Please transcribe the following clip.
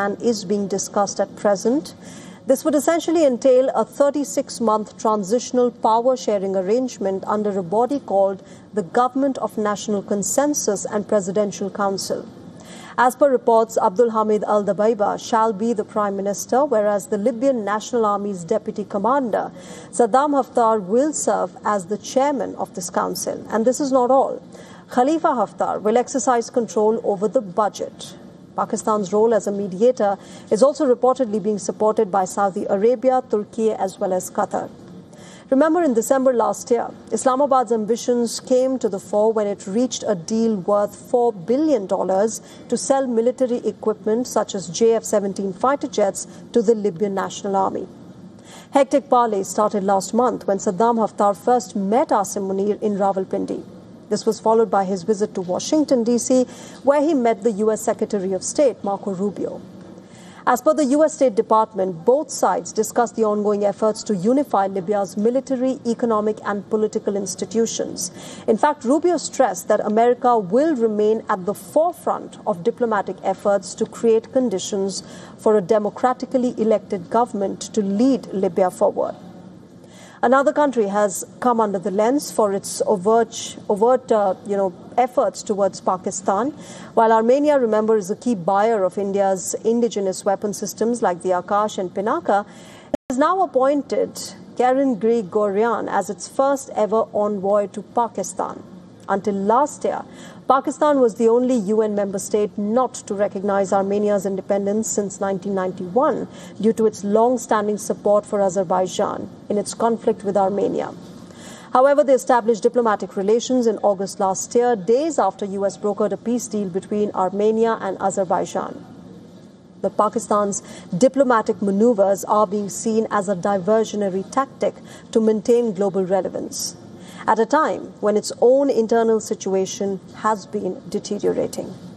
plan is being discussed at present. This would essentially entail a 36-month transitional power-sharing arrangement under a body called the Government of National Consensus and Presidential Council. As per reports, Abdul Hamid al-Dabaiba shall be the Prime Minister, whereas the Libyan National Army's Deputy Commander, Saddam Haftar, will serve as the chairman of this council. And this is not all. Khalifa Haftar will exercise control over the budget. Pakistan's role as a mediator is also reportedly being supported by Saudi Arabia, Turkey, as well as Qatar. Remember, in December last year, Islamabad's ambitions came to the fore when it reached a deal worth $4 billion to sell military equipment such as JF-17 fighter jets to the Libyan National Army. Hectic parley started last month when Saddam Haftar first met Asim Munir in Rawalpindi. This was followed by his visit to Washington, D.C., where he met the U.S. Secretary of State, Marco Rubio. As per the U.S. State Department, both sides discussed the ongoing efforts to unify Libya's military, economic and political institutions. In fact, Rubio stressed that America will remain at the forefront of diplomatic efforts to create conditions for a democratically elected government to lead Libya forward. Another country has come under the lens for its overt efforts towards Pakistan. While Armenia, remember, is a key buyer of India's indigenous weapon systems like the Akash and Pinaka, it has now appointed Karen Grigoryan as its first ever envoy to Pakistan. Until last year, Pakistan was the only UN member state not to recognize Armenia's independence since 1991 due to its long-standing support for Azerbaijan in its conflict with Armenia. However, they established diplomatic relations in August last year, days after US brokered a peace deal between Armenia and Azerbaijan. But Pakistan's diplomatic maneuvers are being seen as a diversionary tactic to maintain global relevance at a time when its own internal situation has been deteriorating.